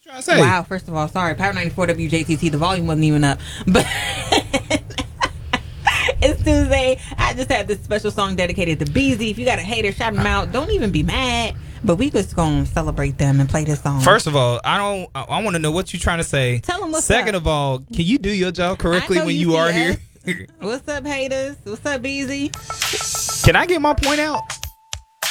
trying to say? Wow, first of all, sorry. Power 94 WJTT, the volume wasn't even up. But it's Tuesday. I just had this special song dedicated to Beezy. If you got a hater, shout them out. Don't even be mad. But we just going to celebrate them and play this song. First of all, I want to know what you're trying to say. Tell them what's Second up. of all, can you do your job correctly when you are here? What's up, haters? What's up, Beezy? Can I get my point out?